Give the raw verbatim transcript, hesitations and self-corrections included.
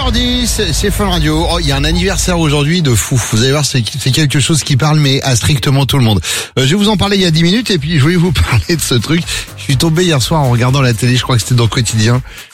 heures dix, c'est Fun Radio. Oh, il y a un anniversaire aujourd'hui de fou. Vous allez voir, c'est, c'est quelque chose qui parle, mais à strictement tout le monde. Euh, je vais vous en parler il y a dix minutes, et puis je voulais vous parler de ce truc. Je suis tombé hier soir en regardant la télé, je crois que c'était dans Quotidien.